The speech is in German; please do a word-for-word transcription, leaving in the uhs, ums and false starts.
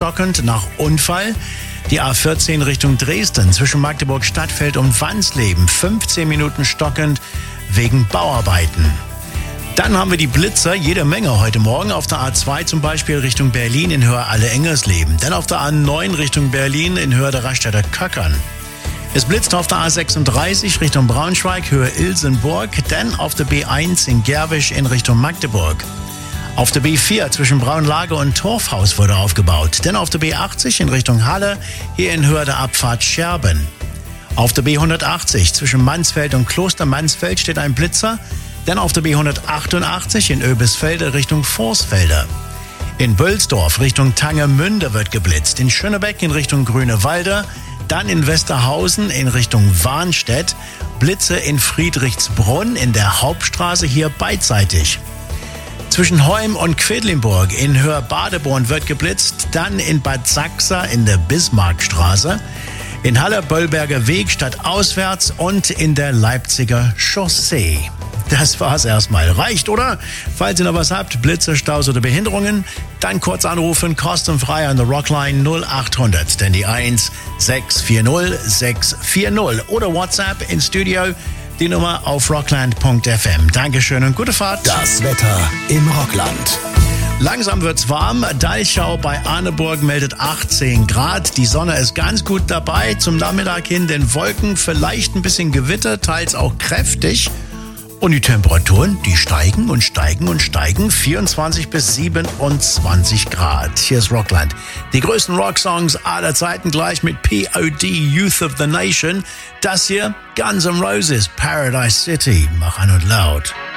stockend nach Unfall. Die A vierzehn Richtung Dresden zwischen Magdeburg Stadtfeld und Wansleben fünfzehn Minuten stockend wegen Bauarbeiten. Dann haben wir die Blitzer, jede Menge heute Morgen. Auf der A zwei zum Beispiel Richtung Berlin in Höhe Alle-Engersleben. Dann auf der A neun Richtung Berlin in Höhe der Raststätter Köckern. Es blitzt auf der A sechsunddreißig Richtung Braunschweig, Höhe Ilsenburg. Dann auf der B eins in Gerwisch in Richtung Magdeburg. Auf der B vier zwischen Braunlage und Torfhaus wurde aufgebaut. Dann auf der B achtzig in Richtung Halle, hier in Höhe der Abfahrt Scherben. Auf der B hundertachtzig zwischen Mansfeld und Kloster Mansfeld steht ein Blitzer. Dann auf der B hundertachtundachtzig in Oebisfelde Richtung Vorsfelde. In Bölsdorf Richtung Tangemünde wird geblitzt. In Schönebeck in Richtung Grünewalde. Dann in Westerhausen in Richtung Warnstedt. Blitze in Friedrichsbrunn in der Hauptstraße hier beidseitig. Zwischen Heum und Quedlinburg in Höhe Badeborn wird geblitzt. Dann in Bad Sachsa in der Bismarckstraße. In Halle Böllberger Weg stadtauswärts und in der Leipziger Chaussee. Das war's erstmal. Reicht, oder? Falls ihr noch was habt, Blitze, Staus oder Behinderungen, dann kurz anrufen, kostenfrei an der Rockline null achthundert, denn die eins sechs vier null sechs vier null oder WhatsApp ins Studio, die Nummer auf rockland punkt f m. Dankeschön und gute Fahrt. Das Wetter im Rockland. Langsam wird's warm. Deichau bei Arneburg meldet achtzehn Grad. Die Sonne ist ganz gut dabei. Zum Nachmittag hin den Wolken, vielleicht ein bisschen Gewitter, teils auch kräftig. Und die Temperaturen, die steigen und steigen und steigen. vierundzwanzig bis siebenundzwanzig Grad. Hier ist Rockland. Die größten Rocksongs aller Zeiten gleich mit P O D, Youth of the Nation. Das hier, Guns N' Roses, Paradise City. Mach an und laut.